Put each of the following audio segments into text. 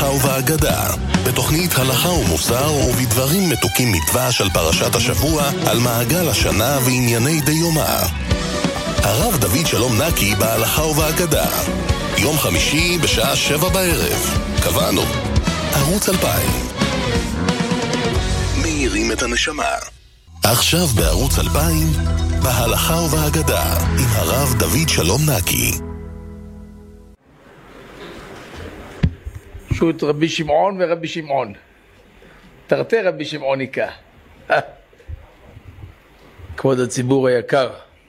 בהלכה ובאגדה, בתוכנית הלכה ומוסר ובדברים מתוקים מדבש על פרשת השבוע, על מעגל השנה וענייני דיומא. הרב דוד שלום נקי בהלכה ובאגדה, יום חמישי בשעה 7 בערב. קבענו, ערוץ 2000. מאירים את הנשמה. עכשיו בערוץ 2000, בהלכה ובאגדה, עם הרב דוד שלום נקי. שוט רבי שמעון ורבי שמעון. תרתי רבי שמעוניקה. כבוד הציבור היקר,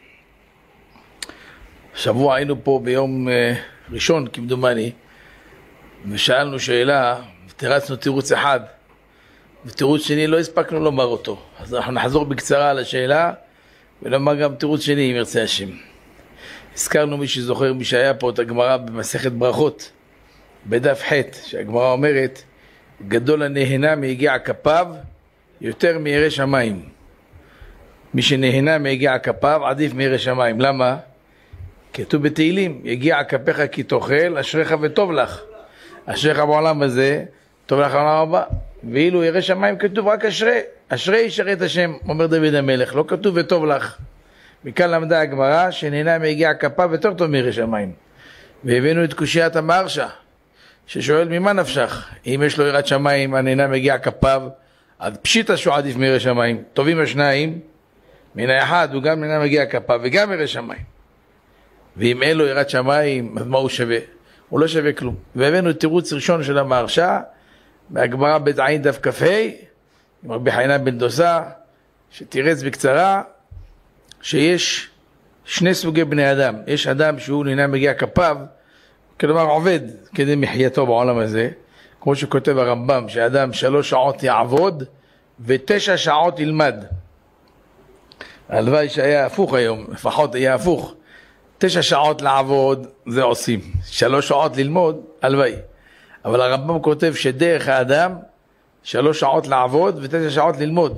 שבוע היינו פה ביום ראשון כמדומני, ושאלנו שאלה, ותרצנו תירוץ אחד, ותירוץ שני לא הספקנו לומר אותו. אז אנחנו נחזור בקצרה על השאלה, ולומר גם תירוץ שני אם ירצה השם. הזכרנו, מי שזוכר, מי שהיה פה את הגמרא במסכת ברכות, בדף ח', שהגמרא אומרת, גדול הנהנה מיגיע כפיו יותר מירא שמיים. מי שנהנה מיגיע כפיו עדיף מירא שמיים. למה? כתוב בתהילים, יגיע כפיך כי תאכל, אשריך וטוב לך. אשריך בעולם הזה, טוב לך בעולם הבא. ואילו ירא שמיים כתוב רק אשרי. אשרי ישרה את השם, אומר דוד המלך, לא כתוב וטוב לך. מכאן למדה הגמרא שנהנה מיגיע כפיו יותר טוב מירא שמיים. והבאנו את קושיית המהרש"א, ששואל ממה נפשך? אם יש לו יראת שמיים, הנהנה מגיע כפיו, אז פשיטה שהוא עדיף מירא שמיים. טובים השניים, מן האחד הוא גם נהנה מגיע כפיו וגם מירא שמיים. ואם אין לו יראת שמיים, אז מה הוא שווה? הוא לא שווה כלום. והבאנו תירוץ ראשון של המהרש"א, מהגמרא בית עין דף כ"ה, עם רבי חנינא בן דוסא, שתירץ בקצרה, שיש שני סוגי בני אדם. יש אדם שהוא נהנה מגיע כפיו, כלומר עובד כדי מחייתו בעולם הזה, כמו שכותב הרמב"ם, שאדם 3 שעות יעבוד ו9 שעות ילמד. הלוואי שהיה הפוך היום, לפחות היה הפוך. 9 שעות לעבוד זה עושים, 3 שעות ללמוד, הלוואי. אבל הרמב"ם כותב שדרך האדם 3 שעות לעבוד ו9 שעות ללמוד.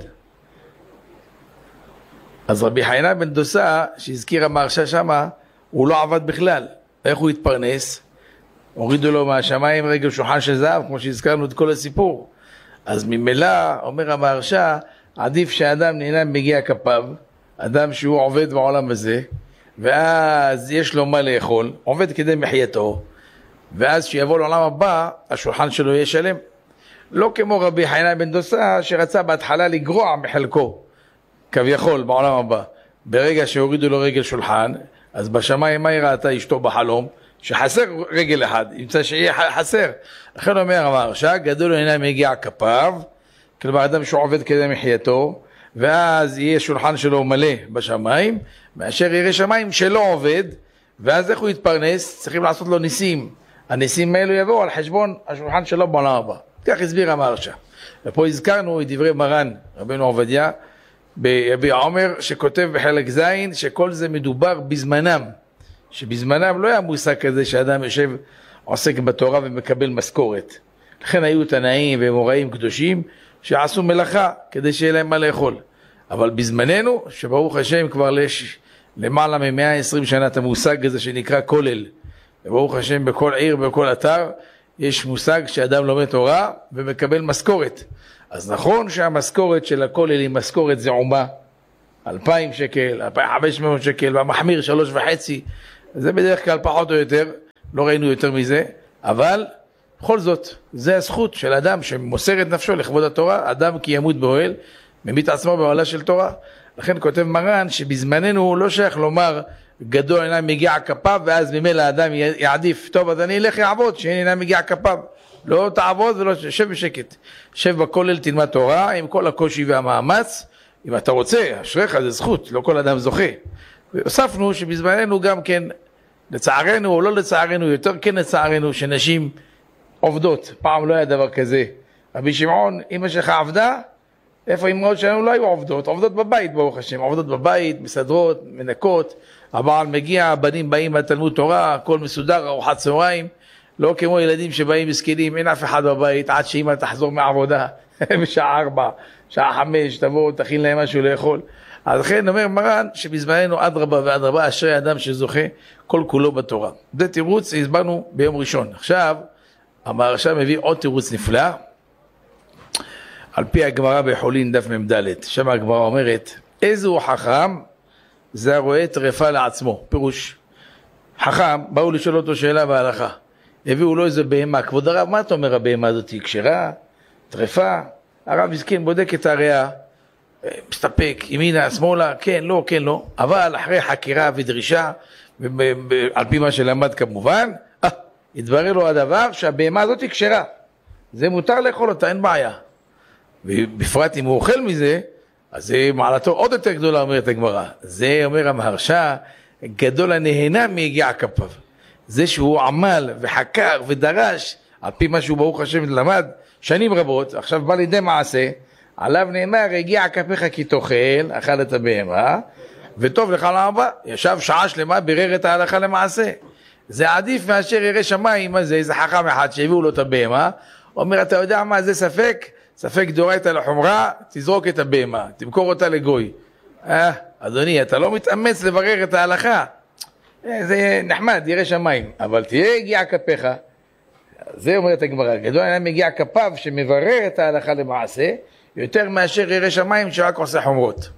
אז רבי חנינא בן דוסא, שהזכיר המהרש"א שמה, הוא לא עבד בכלל. איך הוא התפרנס? הורידו לו מהשמיים רגל שולחן של זהב, כמו שהזכרנו את כל הסיפור. אז ממילא, אומר המהרש"א, עדיף שהאדם נהנה מגיע כפיו, אדם שהוא עובד בעולם הזה, ואז יש לו מה לאכול, עובד כדי מחייתו, ואז שיבוא לעולם הבא, השולחן שלו יהיה שלם. לא כמו רבי חנינא בן דוסא, שרצה בהתחלה לגרוע מחלקו, כביכול בעולם הבא. ברגע שהורידו לו רגל שולחן, אז בשמיים מה יראתה אשתו בחלום? שחסר רגל אחד, ימצא שיהיה חסר. לכן אומר המהרש"א, גדול נהנה מיגיע כפיו, כלומר אדם שהוא עובד כדי מחייתו, ואז יהיה שולחן שלו מלא בשמיים, מאשר ירא שמיים שלא עובד, ואז איך הוא יתפרנס? צריכים לעשות לו ניסים. הניסים האלו יבואו על חשבון השולחן שלו בעולם הבא. כך הסביר המהרש"א. ופה הזכרנו את דברי מרן רבנו עובדיה ביביע עומר, שכותב בחלק זין שכל זה מדובר בזמנם, שבזמנם לא היה מושג כזה שאדם יושב עוסק בתורה ומקבל משכורת. לכן היו תנאים ומוראים קדושים שעשו מלאכה כדי שיהיה להם מה לאכול. אבל בזמננו, שברוך השם כבר למעלה מ-120 שנה את המושג הזה שנקרא כולל, וברוך השם בכל עיר ובכל אתר יש מושג שאדם לומד תורה ומקבל משכורת. אז נכון שהמשכורת של הכולל היא משכורת זעומה, 2,000 שקל, 2,500 שקל, והמחמיר 3.5, זה בדרך כלל פחות או יותר, לא ראינו יותר מזה, אבל בכל זאת, זה הזכות של אדם שמוסר את נפשו לכבוד התורה, אדם כי ימות באוהל, ממית עצמו באוהלה של תורה. לכן כותב מרן שבזמננו לא שייך לומר גדול אינה מגיע כפיו, ואז ממילא האדם יעדיף, טוב אז אני אלך יעבוד, שאין אינה מגיע כפיו. לא תעבוד ולא שב בשקט. שב בכולל תלמד תורה עם כל הקושי והמאמץ, אם אתה רוצה, אשריך, זה זכות, לא כל אדם זוכה. והוספנו שבזמננו גם כן, לצערנו או לא לצערנו, יותר כן לצערנו, שנשים עובדות. פעם לא היה דבר כזה. רבי שמעון, אמא שלך עבדה? איפה אמהות שלנו לא היו עובדות? עובדות בבית, ברוך השם. עובדות בבית, מסדרות, מנקות. הבעל מגיע, הבנים באים לתלמוד תורה, הכל מסודר, ארוחת צהריים. לא כמו ילדים שבאים מסכנים, אין אף אחד בבית, עד שאמא תחזור מהעבודה, בשעה 4, שעה 5, תבוא, תכין להם משהו לאכול. אז לכן אומר מרן שבזמננו אדרבה ואדרבה, אשרי אדם שזוכה כל כולו בתורה. זה תירוץ שהסברנו ביום ראשון. עכשיו, המהרש"א מביא עוד תירוץ נפלא, על פי הגמרא בחולין דף מ"ד, שם הגמרא אומרת, איזו חכם זה הרואה טרפה לעצמו, פירוש. חכם, באו לשאול אותו שאלה בהלכה, הביאו לו איזה בהמה, כבוד הרב, מה אתה אומר הבהמה הזאת, היא כשרה, טרפה? הרב מסכן בודק את הריאה, מסתפק, ימינה, שמאלה, כן, לא, כן, לא, אבל אחרי חקירה ודרישה, על פי מה שלמד כמובן, התברר לו הדבר שהבהמה הזאת היא כשרה, זה מותר לאכול אותה, אין בעיה. ובפרט אם הוא אוכל מזה, אז זה מעלתו עוד יותר גדולה, אומרת הגמרא. זה אומר המהרש"א, גדול הנהנה מיגיע כפיו. זה שהוא עמל וחקר ודרש, על פי מה שהוא ברוך השם למד, שנים רבות, עכשיו בא לידי מעשה, עליו נאמר, הגיע כפיך כי תאכל, אכל את הבהמה, וטוב לך לעבה, ישב שעה שלמה, בירר את ההלכה למעשה. זה עדיף מאשר ירא שמיים, מה זה, איזה חכם אחד שהביאו לו את הבהמה, אומר, אתה יודע מה, זה ספק? ספק דאורייתא לחומרא, תזרוק את הבהמה, תמכור אותה לגוי. אדוני, אתה לא מתאמץ לברר את ההלכה. זה נחמד, ירא שמיים, אבל תהיה הגיע כפיך. זה אומרת הגמרא, גדול היה מגיע כפיו שמברר את ההלכה למעשה, יותר מאשר ירא שמיים שרק עושה חומרות.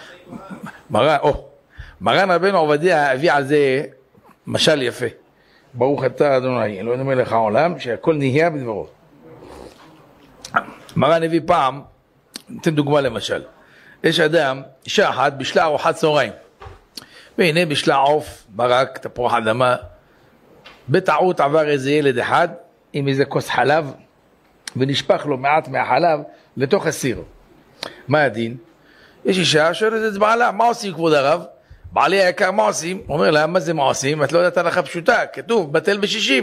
מרן רבנו עובדיה הביא על זה משל יפה. ברוך אתה אדוני, אלוהינו מלך העולם, שהכל נהיה בדברו. מרן הביא פעם, ניתן דוגמה למשל. יש אדם, אישה אחת, בשלה ארוחת צהריים. והנה בשלה עוף, ברק, תפוח אדמה. בטעות עבר איזה ילד אחד, עם איזה כוס חלב, ונשפך לו מעט מהחלב לתוך הסיר. מה הדין? יש אישה שואלת את בעלה, מה עושים כבוד הרב? בעלי היקר, מה עושים? אומר לה, מה זה מה עושים? את לא יודעת הלכה פשוטה, כתוב, בטל ב-60.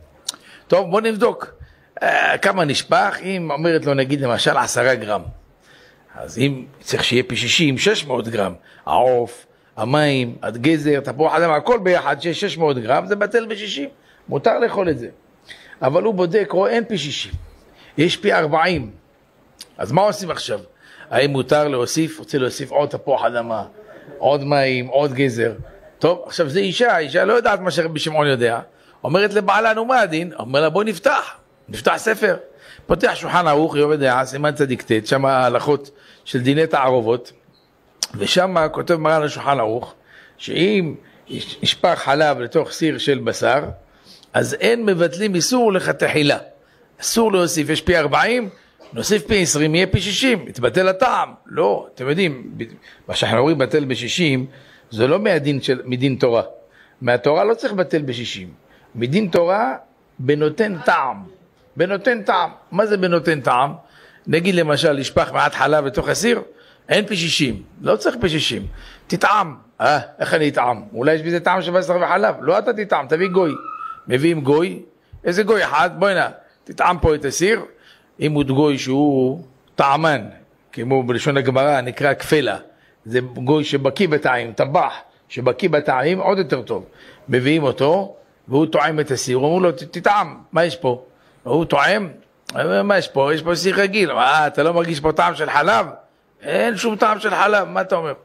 טוב, בוא נבדוק. כמה נשפך? אם אומרת לו, נגיד למשל 10 גרם. אז אם צריך שיהיה פי 60, 600 גרם. העוף, המים, הגזר, תפוח אדמה, הכל ביחד, שיש 600 גרם, זה בטל ב-60. מותר לאכול את זה. אבל הוא בודק, רואה, אין פי 60. יש פי 40. אז מה עושים עכשיו? האם מותר להוסיף? רוצה להוסיף עוד תפוח אדמה, עוד מים, עוד גזר. טוב, עכשיו זה אישה לא יודעת מה שרבי שמעון יודע. אומרת לבעלה, נו מה הדין? אומר לה, בוא נפתח ספר. פותח שולחן ערוך, יובד דעה, סימן צדיק ט', שם ההלכות של דיני תערובות. ושם כותב מרן השולחן ערוך, שאם נשפך חלב לתוך סיר של בשר, אז אין מבטלים איסור לכתחילה. אסור להוסיף, יש פי 40, נוסיף פי 20, יהיה פי 60, יתבטל הטעם. לא, אתם יודעים, מה שאנחנו אומרים בטל ב-60, זה לא מדין תורה. מהתורה לא צריך בטל ב-60. מדין תורה בנותן טעם. בנותן טעם. מה זה בנותן טעם? נגיד למשל, לשפך מעט חלב לתוך הסיר, אין פי 60. לא צריך פי 60. תטעם. איך אני אטעם? אולי יש בזה טעם של בשר וחלב. לא אתה תטעם, תביא גוי. מביאים גוי. איזה גוי אחד? בואי נע. תטעם פה את הסיר. אם הוא גוי שהוא טעמן, כמו בלשון הגמרא נקרא כפלה, זה גוי שבקי בטעמים, טבח, שבקי בטעמים עוד יותר טוב. מביאים אותו, והוא טועם את הסיר, הוא אומר לו, תטעם, מה יש פה? הוא טועם, מה יש פה? יש פה סיר רגיל, אתה לא מרגיש פה טעם של חלב? אין שום טעם של חלב, מה אתה אומר?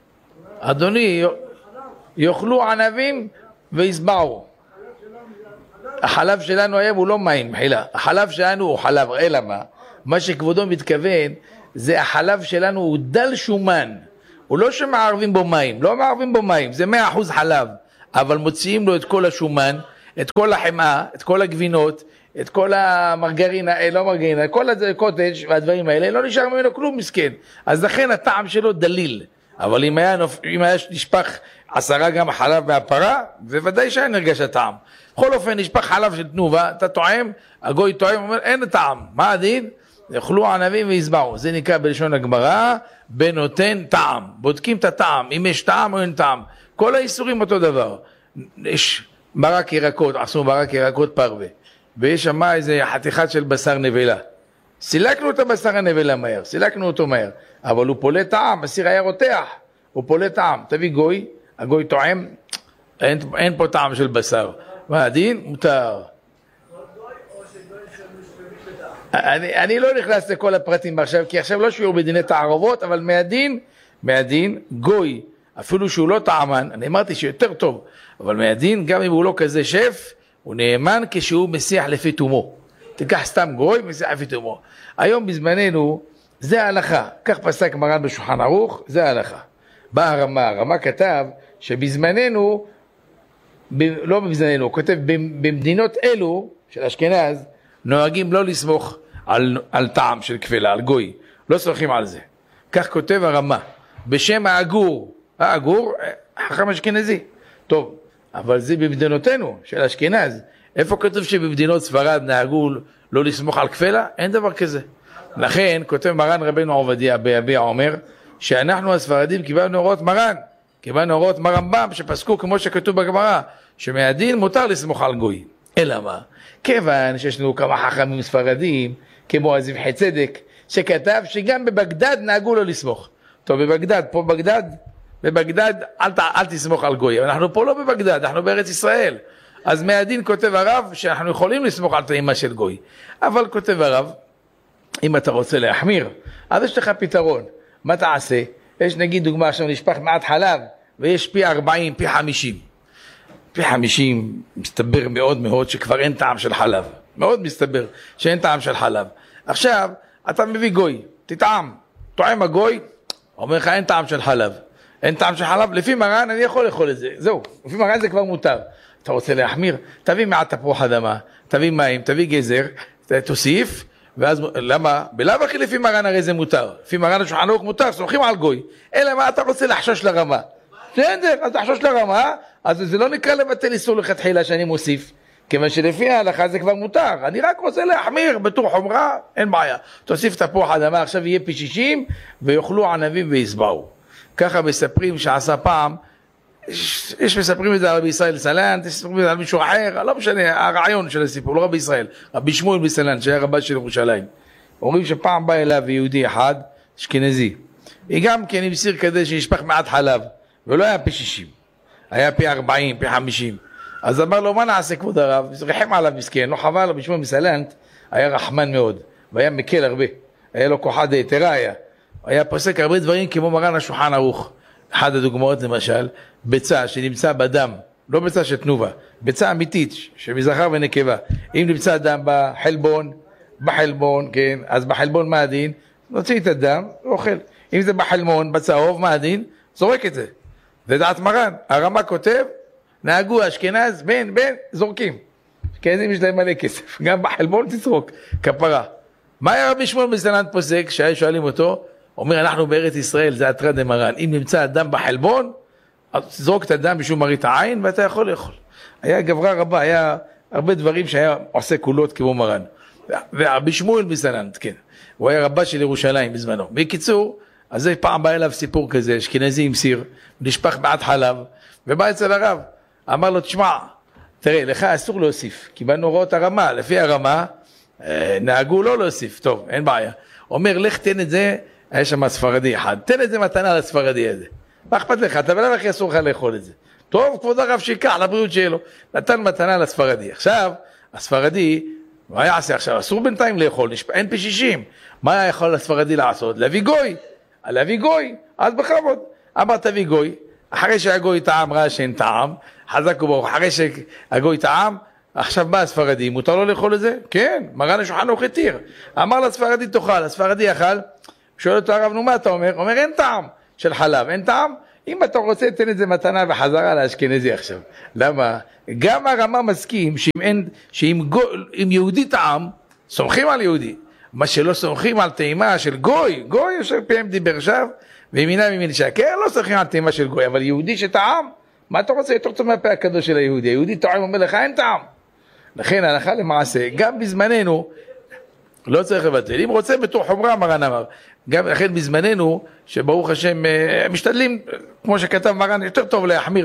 אדוני, יאכלו ענבים ויסבעו. החלב שלנו היום הוא לא מים, מחילה. החלב שלנו הוא חלב, אלא מה? מה שכבודו מתכוון, זה החלב שלנו הוא דל שומן. הוא לא שמערבים בו מים, לא מערבים בו מים, זה 100% חלב. אבל מוציאים לו את כל השומן, את כל החמאה, את כל הגבינות, את כל המרגרינה, לא מרגרינה, כל הקוטג' והדברים האלה, לא נשאר ממנו כלום מסכן. אז לכן הטעם שלו דליל. אבל אם היה נשפך 10 גרם חלב מהפרה, בוודאי שהיה נרגש הטעם. בכל אופן, נשפך חלב של תנובה, אתה טועם, הגוי טועם, אומר, אין טעם. מה הדין? יאכלו ענבים ויסבעו. זה נקרא בלשון הגמרא, בנותן טעם. בודקים את הטעם, אם יש טעם או אין טעם. כל האיסורים אותו דבר. יש מרק ירקות, עשו מרק ירקות פרווה. ויש שם איזה חתיכת של בשר נבלה. סילקנו את הבשר הנבלה מהר, סילקנו אותו מהר. אבל הוא פולה טעם, הסיר היה רותח. הוא פולה טעם. תביא גוי, הגוי טועם, אין פה טעם של בשר. מה הדין? מותר. אני לא נכנס לכל הפרטים עכשיו, כי עכשיו לא שיעור בדיני תערובות, אבל מהדין, גוי, אפילו שהוא לא טעמן, אני אמרתי שיותר טוב, אבל מהדין, גם אם הוא לא כזה שף, הוא נאמן כשהוא מסיח לפי תומו. תיקח סתם גוי, מסיח לפי תומו. היום בזמננו, זה ההלכה. כך פסק מרן בשולחן ערוך, זה ההלכה. בא הרמה כתב שבזמננו, לא בזמננו, הוא כותב במדינות אלו של אשכנז, נוהגים לא לסמוך על טעם של כפלה, על גוי. לא סומכים על זה. כך כותב הרמה. בשם האגור, חכם אשכנזי. טוב, אבל זה במדינותינו של אשכנז. איפה כתוב שבמדינות ספרד נהגו לא לסמוך על כפלה? אין דבר כזה. לכן כותב מרן רבנו עובדיה ביביע אומר, שאנחנו הספרדים קיבלנו הוראות מרן, קיבלנו הוראות מרמב"ם שפסקו כמו שכתוב בגמרא, שמהדין מותר לסמוך על גוי. אלא מה? כיוון שיש לנו כמה חכמים ספרדים, כמו הזבחי צדק, שכתב שגם בבגדד נהגו לא לסמוך. טוב, בבגדד, פה בבגדד אל תסמוך על גוי. אנחנו פה לא בבגדד, אנחנו בארץ ישראל. אז מהדין כותב הרב שאנחנו יכולים לסמוך על טעימה של גוי. אבל כותב הרב, אם אתה רוצה להחמיר, אז יש לך פתרון. מה תעשה? יש נגיד דוגמה עכשיו נשפך מעט חלב, ויש פי 40, פי 50. פי 50 מסתבר מאוד מאוד שכבר אין טעם של חלב. מאוד מסתבר שאין טעם של חלב. עכשיו, אתה מביא גוי, תטעם. טועם הגוי, אומר לך אין טעם של חלב. אין טעם של חלב, לפי מרן אני יכול לאכול את זה. זהו, לפי מרן זה כבר מותר. אתה רוצה להחמיר? תביא מעט תפוח אדמה, תביא מים, תביא גזר, תוסיף, ואז למה? בלאו הכי לפי מרן הרי זה מותר. לפי מרן השולחן ערוך מותר, סומכים על גוי. אלא מה אתה רוצה לחשוש לרמה? בסדר, אז תחשוש לרמה, אז זה לא נקרא לבטל איסור לכתחילה שאני מוסיף. כיוון שלפי ההלכה זה כבר מותר. אני רק רוצה להחמיר בתור חומרה, אין בעיה. תוסיף תפוח אדמה, עכשיו יהיה פי 60, ויאכלו ענבים ויסבעו. ככה מספרים שעשה פעם, יש מספרים את זה על רבי ישראל סלנט, יש מספרים את זה על מישהו אחר, לא משנה, הרעיון של הסיפור, לא רבי ישראל, רבי שמואל בסלנט, שהיה רבה של ירושלים. אומרים שפעם בא אליו יהודי אחד, אשכנזי. היא גם כן המסיר כדי שישפך מעט חלב, ולא היה פי 60, היה פי 40, פי 50. אז אמר לו, מה נעשה כבוד הרב? רחם עליו מסכן, לא חבל לו, בשמו מסלנט, היה רחמן מאוד, והיה מקל הרבה, היה לו כוחה דהיתרה היה פוסק הרבה דברים כמו מרן השולחן ערוך. אחד הדוגמאות למשל, ביצה שנמצא בדם, לא ביצה של תנובה, ביצה אמיתית שמזכר ונקבה, אם נמצא דם בחלבון, כן, אז בחלבון מה הדין? נוציא את הדם, אוכל. אם זה בחלמון, בצהוב, מה הדין? זורק את זה. זה דעת מרן. הרמה כותב, נהגו אשכנז, בין, זורקים. אשכנזים יש להם מלא כסף. גם בחלבון תזרוק, כפרה. מה היה רבי שמואל בסלנט פוסק, שהיו שואלים אותו, אומר, אנחנו בארץ ישראל, זה התרא דמרן. אם נמצא אדם בחלבון, זרוק את הדם בשביל מראית העין, ואתה יכול לאכול. היה גברה רבה, היה הרבה דברים שהיה עושה קולות כמו מרן. ורבי שמואל בסלנט, כן. הוא היה רבה של ירושלים בזמנו. בקיצור, אז זה פעם בא אליו סיפור כזה, אשכנזי עם סיר, נשפך מעט חלב, ובא אצל הרב, אמר לו, תשמע, תראה, לך אסור להוסיף, קיבלנו הוראות הרמה, לפי הרמה, נהגו לא להוסיף, טוב, אין בעיה. אומר, לך תן את זה, היה שם ספרדי אחד, תן את זה מתנה לספרדי הזה. מה אכפת לך? אתה בלב הכי אסור לך לאכול את זה. טוב, כבוד הרב שיקח לבריאות שלו, נתן מתנה לספרדי. עכשיו, הספרדי, מה יעשה עכשיו? אסור בינתיים לאכול, אין פי 60. מה היה יכול הספרדי לעשות? להביא גוי, אז בכבוד. אמר תביא גוי, אחרי שהגוי טעם ראה שאין טעם, חזק וברוך, אחרי שהגוי טעם, עכשיו בא הספרדי, מותר לו לאכול את זה? כן, מרן השולחן ערוך התיר. אמר לספרדי תאכל, הספרדי אכל, שואל אותו הרב, נו מה אתה אומר? אומר אין טעם של חלב, אין טעם? אם אתה רוצה תן את זה מתנה וחזרה לאשכנזי עכשיו. למה? גם הרמה מסכים שאם יהודי טעם, סומכים על יהודי. מה שלא סומכים על טעימה של גוי יושב פיהם דיבר שב, וימין שקר, לא סומכים על טעימה של גוי, אבל יהודי שטעם, מה אתה רוצה? יותר טוב מהפה הקדוש של היהודי. היהודי טועם אומר לך אין טעם. לכן הלכה למעשה, גם בזמננו, לא צריך לבטל. אם רוצה בתור חומרה, מרן אמר. גם לכן בזמננו, שברוך השם, משתדלים, כמו שכתב מרן, יותר טוב להחמיר